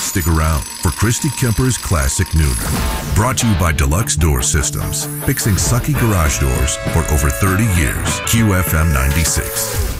Stick around for Christy Kemper's Classic Nooner. Brought to you by Deluxe Door Systems, fixing sucky garage doors for over 30 years. QFM 96.